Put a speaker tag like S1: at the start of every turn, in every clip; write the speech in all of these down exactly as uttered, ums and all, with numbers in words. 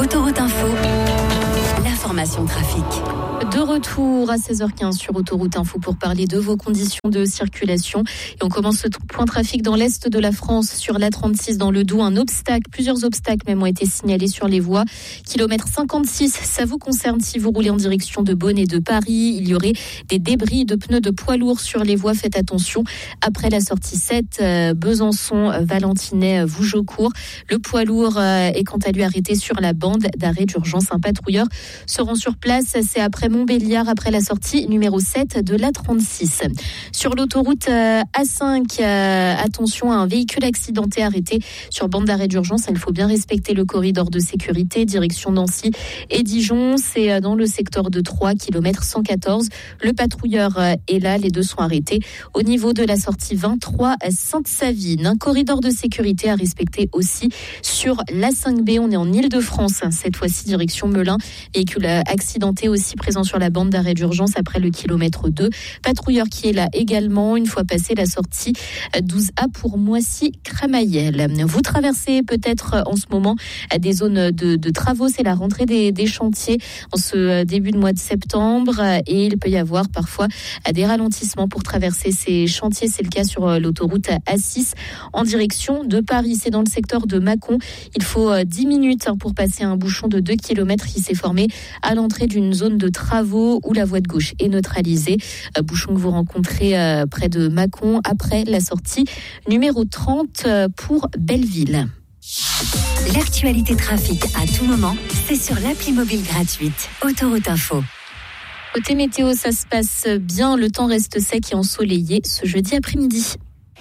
S1: Autoroute Info, l'information trafic.
S2: De retour à seize heures quinze sur Autoroute Info pour parler de vos conditions de circulation. Et on commence ce point trafic dans l'est de la France sur l'A trente-six dans le Doubs. Un obstacle, plusieurs obstacles même ont été signalés sur les voies. Kilomètre cinquante-six, ça vous concerne si vous roulez en direction de Beaune et de Paris. Il y aurait des débris de pneus de poids lourds sur les voies. Faites attention. Après la sortie sept, euh, Besançon, Valentinais, Vougeaucourt. Le poids lourd euh, est quant à lui arrêté sur la bande d'arrêt d'urgence. Un patrouilleur se rend sur place. C'est après Montbéliard, après la sortie numéro sept de l'A trente-six. Sur l'autoroute A cinq, euh, attention à un véhicule accidenté arrêté sur bande d'arrêt d'urgence. Il faut bien respecter le corridor de sécurité, direction Nancy et Dijon. C'est dans le secteur de trois, kilomètre cent quatorze. Le patrouilleur est là, les deux sont arrêtés. Au niveau de la sortie vingt-trois, Sainte-Savine. Un corridor de sécurité à respecter aussi sur l'A cinq B. On est en Île-de-France, cette fois-ci direction Melun. Véhicule accidenté aussi présent sur la bande d'arrêt d'urgence après le kilomètre deux. Patrouilleur qui est là également une fois passé la sortie douze A pour Moissy-Crémaillel. Vous traversez peut-être en ce moment des zones de, de travaux. C'est la rentrée des, des chantiers en ce début de mois de septembre et il peut y avoir parfois des ralentissements pour traverser ces chantiers. C'est le cas sur l'autoroute A six en direction de Paris. C'est dans le secteur de Mâcon. Il faut dix minutes pour passer un bouchon de deux kilomètres qui s'est formé à l'entrée d'une zone de travaux où la voie de gauche est neutralisée. Bouchon que vous rencontrez près de Mâcon après la sortie numéro trente pour Belleville.
S1: L'actualité trafic à tout moment, c'est sur l'appli mobile gratuite Autoroute Info.
S2: Côté météo, ça se passe bien. Le temps reste sec et ensoleillé ce jeudi après-midi.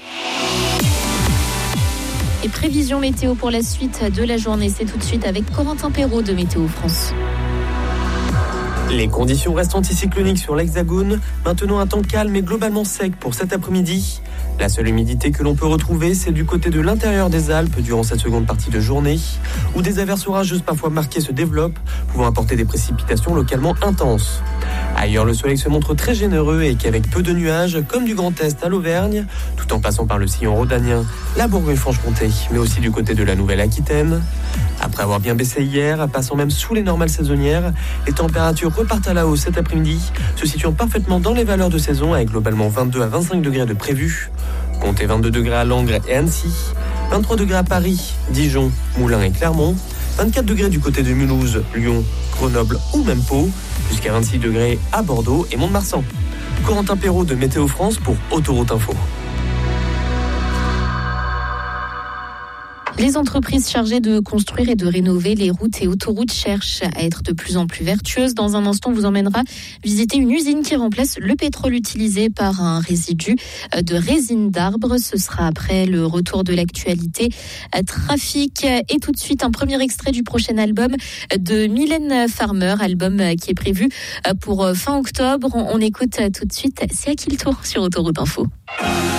S2: Et prévision météo pour la suite de la journée, c'est tout de suite avec Corentin Perrault de Météo France.
S3: Les conditions restent anticycloniques sur l'Hexagone. Maintenant un temps calme et globalement sec pour cet après-midi. La seule humidité que l'on peut retrouver, c'est du côté de l'intérieur des Alpes durant cette seconde partie de journée, où des averses orageuses parfois marquées se développent, pouvant apporter des précipitations localement intenses. Ailleurs, le soleil se montre très généreux et qu'avec peu de nuages, comme du Grand Est à l'Auvergne, tout en passant par le sillon rhodanien, la Bourgogne-Franche-Comté, mais aussi du côté de la Nouvelle-Aquitaine. Après avoir bien baissé hier, passant même sous les normales saisonnières, les températures repartent à la hausse cet après-midi, se situant parfaitement dans les valeurs de saison avec globalement vingt-deux à vingt-cinq degrés de prévus. Comptez vingt-deux degrés à Langres et Annecy, vingt-trois degrés à Paris, Dijon, Moulins et Clermont, vingt-quatre degrés du côté de Mulhouse, Lyon, Grenoble ou même Pau, jusqu'à vingt-six degrés à Bordeaux et Mont-de-Marsan. Corentin Perrault de Météo France pour Autoroute Info.
S2: Les entreprises chargées de construire et de rénover les routes et autoroutes cherchent à être de plus en plus vertueuses. Dans un instant, on vous emmènera visiter une usine qui remplace le pétrole utilisé par un résidu de résine d'arbre. Ce sera après le retour de l'actualité trafic. Et tout de suite, un premier extrait du prochain album de Mylène Farmer, album qui est prévu pour fin octobre. On écoute tout de suite C'est à qui le tour sur Autoroute Info.